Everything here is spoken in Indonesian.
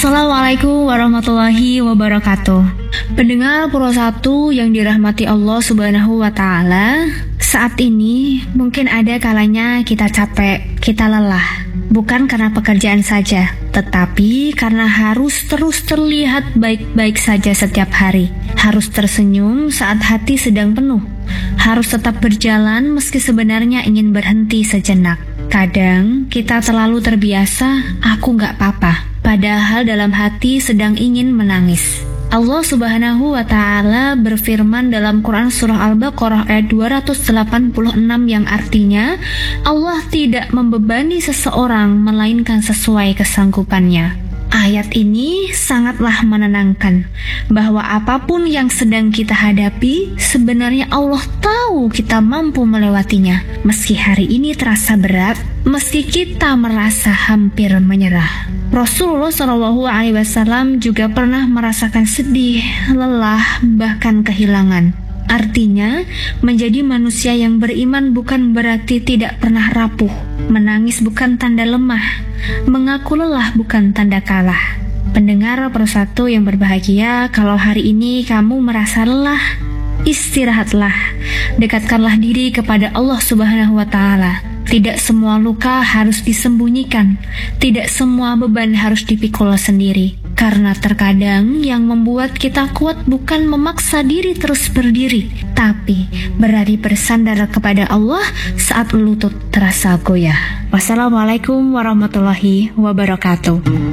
Assalamualaikum warahmatullahi wabarakatuh. Pendengar Pro 1 yang dirahmati Allah Subhanahu wa Ta'ala, saat ini mungkin ada kalanya kita capek, kita lelah, bukan karena pekerjaan saja, tetapi karena harus terus terlihat baik-baik saja setiap hari, harus tersenyum saat hati sedang penuh, harus tetap berjalan meski sebenarnya ingin berhenti sejenak. Kadang kita terlalu terbiasa, aku gak apa-apa, padahal dalam hati sedang ingin menangis. Allah Subhanahu wa Ta'ala berfirman dalam Quran Surah Al-Baqarah ayat 286 yang artinya, Allah tidak membebani seseorang melainkan sesuai kesanggupannya. Ayat ini sangatlah menenangkan bahwa apapun yang sedang kita hadapi, sebenarnya Allah tahu kita mampu melewatinya. Meski hari ini terasa berat, meski kita merasa hampir menyerah. Rasulullah SAW juga pernah merasakan sedih, lelah, bahkan kehilangan. Artinya, menjadi manusia yang beriman bukan berarti tidak pernah rapuh. Menangis bukan tanda lemah. Mengaku lelah bukan tanda kalah. Pendengar Pro 1 yang berbahagia, kalau hari ini kamu merasa lelah, istirahatlah. Dekatkanlah diri kepada Allah Subhanahu wa Ta'ala. Tidak semua luka harus disembunyikan. Tidak semua beban harus dipikul sendiri. Karena terkadang yang membuat kita kuat bukan memaksa diri terus berdiri, tapi berani bersandar kepada Allah saat lutut terasa goyah. Wassalamualaikum warahmatullahi wabarakatuh.